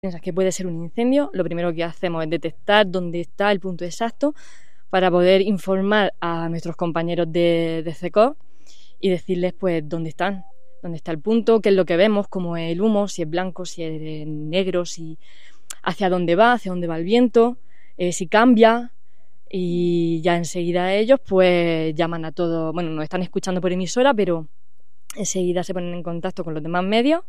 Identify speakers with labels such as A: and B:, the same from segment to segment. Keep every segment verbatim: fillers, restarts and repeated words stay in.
A: piensas que puede ser un incendio, lo primero que hacemos es detectar dónde está el punto exacto para poder informar a nuestros compañeros de, de C E C O y decirles pues dónde están, dónde está el punto, qué es lo que vemos, cómo es el humo, si es blanco, si es negro, si hacia dónde va, hacia dónde va el viento, eh, si cambia, y ya enseguida ellos pues llaman a todos, bueno, nos están escuchando por emisora, pero enseguida se ponen en contacto con los demás medios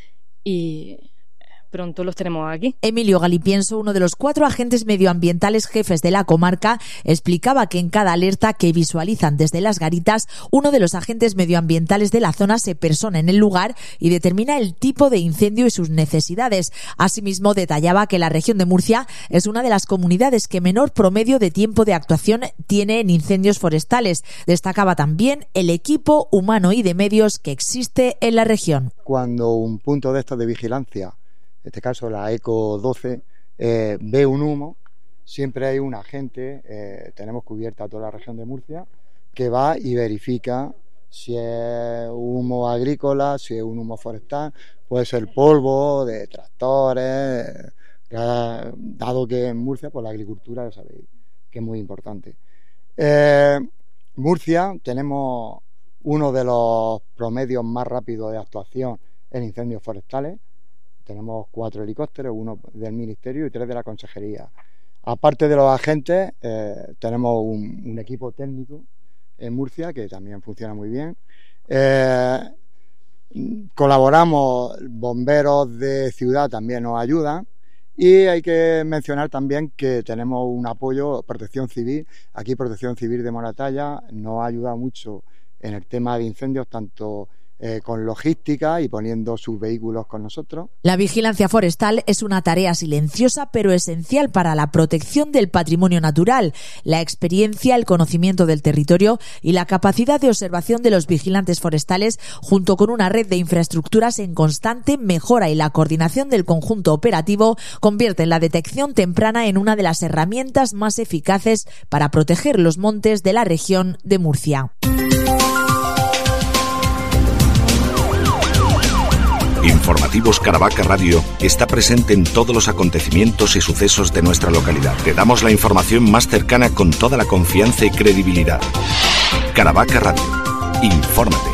A: y pronto los tenemos aquí.
B: Emilio Galipienso, uno de los cuatro agentes medioambientales jefes de la comarca, explicaba que en cada alerta que visualizan desde las garitas, uno de los agentes medioambientales de la zona se persona en el lugar y determina el tipo de incendio y sus necesidades. Asimismo, detallaba que la región de Murcia es una de las comunidades que menor promedio de tiempo de actuación tiene en incendios forestales. Destacaba también el equipo humano y de medios que existe en la región.
C: Cuando un punto de estos de vigilancia, en este caso la ECO doce, eh, ve un humo, siempre hay un agente, eh, tenemos cubierta toda la región de Murcia, que va y verifica si es humo agrícola, si es un humo forestal, puede ser polvo de tractores, eh, dado que en Murcia pues la agricultura ya sabéis que es muy importante. Eh, Murcia tenemos uno de los promedios más rápidos de actuación en incendios forestales. Tenemos cuatro helicópteros, uno del Ministerio y tres de la Consejería. Aparte de los agentes, eh, tenemos un, un equipo técnico en Murcia que también funciona muy bien. Eh, colaboramos, bomberos de ciudad también nos ayudan. Y hay que mencionar también que tenemos un apoyo, Protección Civil. Aquí Protección Civil de Moratalla nos ayuda mucho en el tema de incendios, tanto Eh, con logística y poniendo sus vehículos con nosotros.
B: La vigilancia forestal es una tarea silenciosa pero esencial para la protección del patrimonio natural. La experiencia, el conocimiento del territorio y la capacidad de observación de los vigilantes forestales, junto con una red de infraestructuras en constante mejora y la coordinación del conjunto operativo, convierten la detección temprana en una de las herramientas más eficaces para proteger los montes de la región de Murcia.
D: Informativos Caravaca Radio está presente en todos los acontecimientos y sucesos de nuestra localidad. Te damos la información más cercana con toda la confianza y credibilidad. Caravaca Radio. Infórmate.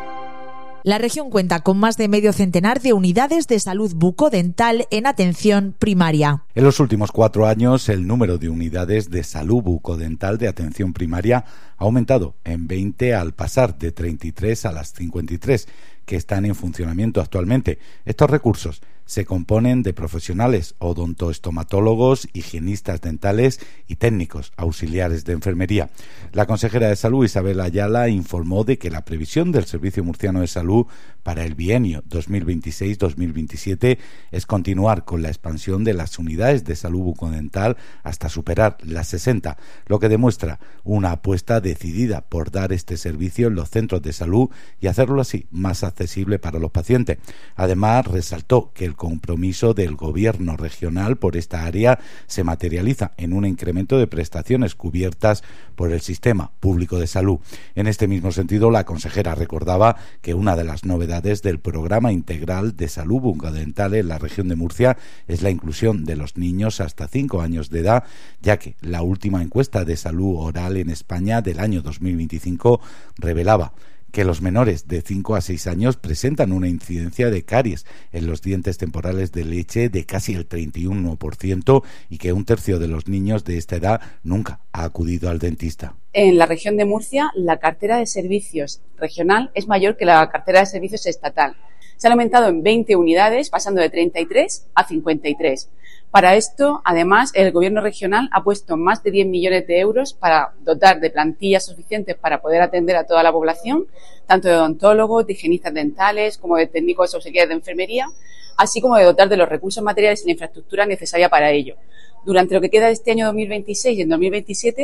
B: La región cuenta con más de medio centenar de unidades de salud bucodental en atención primaria.
E: En los últimos cuatro años, el número de unidades de salud bucodental de atención primaria ha aumentado en veinte al pasar de treinta y tres a las cincuenta y tres que están en funcionamiento actualmente. Estos recursos se componen de profesionales odontoestomatólogos, higienistas dentales y técnicos auxiliares de enfermería. La consejera de Salud, Isabel Ayala, informó de que la previsión del Servicio Murciano de Salud para el bienio dos mil veintiséis dos mil veintisiete es continuar con la expansión de las unidades de salud bucodental hasta superar las sesenta, lo que demuestra una apuesta decidida por dar este servicio en los centros de salud y hacerlo así más accesible para los pacientes. Además, resaltó que el compromiso del gobierno regional por esta área se materializa en un incremento de prestaciones cubiertas por el sistema público de salud. En este mismo sentido, la consejera recordaba que una de las novedades del programa integral de salud bucodental en la región de Murcia es la inclusión de los niños hasta cinco años de edad, ya que la última encuesta de salud oral en España del año dos mil veinticinco revelaba que los menores de cinco a seis años presentan una incidencia de caries en los dientes temporales de leche de casi el treinta y uno por ciento y que un tercio de los niños de esta edad nunca ha acudido al dentista.
F: En la región de Murcia, la cartera de servicios regional es mayor que la cartera de servicios estatal. Se han aumentado en veinte unidades, pasando de treinta y tres a cincuenta y tres. Para esto, además, el Gobierno regional ha puesto más de diez millones de euros para dotar de plantillas suficientes para poder atender a toda la población, tanto de odontólogos, de higienistas dentales, como de técnicos auxiliares de enfermería, así como de dotar de los recursos materiales y la infraestructura necesaria para ello. Durante lo que queda de este año dos mil veintiséis y en dos mil veintisiete,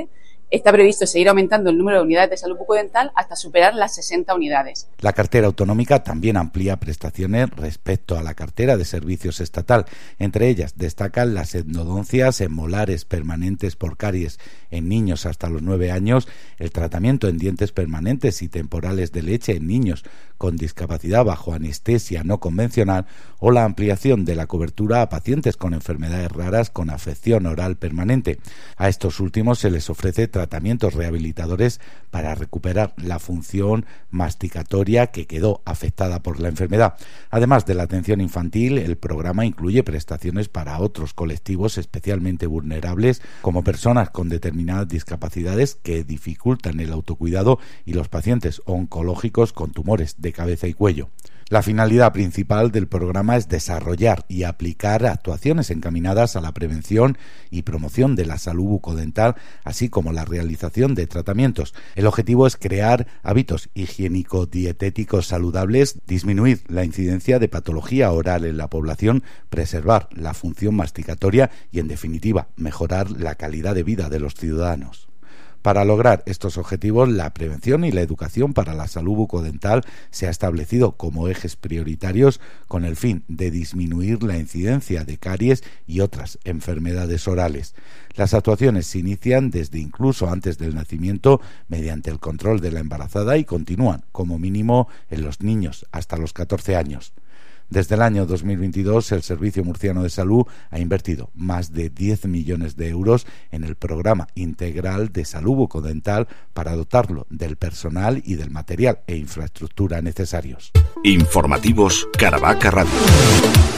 F: Está previsto seguir aumentando el número de unidades de salud bucodental hasta superar las sesenta unidades.
E: La cartera autonómica también amplía prestaciones respecto a la cartera de servicios estatal. Entre ellas destacan las endodoncias en molares permanentes por caries en niños hasta los nueve años, el tratamiento en dientes permanentes y temporales de leche en niños con discapacidad bajo anestesia no convencional o la ampliación de la cobertura a pacientes con enfermedades raras con afección oral permanente. A estos últimos se les ofrece tratamientos rehabilitadores para recuperar la función masticatoria que quedó afectada por la enfermedad. Además de la atención infantil, el programa incluye prestaciones para otros colectivos especialmente vulnerables, como personas con determinadas discapacidades que dificultan el autocuidado y los pacientes oncológicos con tumores de cabeza y cuello. La finalidad principal del programa es desarrollar y aplicar actuaciones encaminadas a la prevención y promoción de la salud bucodental, así como la realización de tratamientos. El objetivo es crear hábitos higiénico-dietéticos saludables, disminuir la incidencia de patología oral en la población, preservar la función masticatoria y, en definitiva, mejorar la calidad de vida de los ciudadanos. Para lograr estos objetivos, la prevención y la educación para la salud bucodental se ha establecido como ejes prioritarios con el fin de disminuir la incidencia de caries y otras enfermedades orales. Las actuaciones se inician desde incluso antes del nacimiento mediante el control de la embarazada y continúan como mínimo en los niños hasta los catorce años. Desde el año dos mil veintidós, el Servicio Murciano de Salud ha invertido más de diez millones de euros en el programa integral de salud bucodental para dotarlo del personal y del material e infraestructura necesarios.
D: Informativos Caravaca Radio.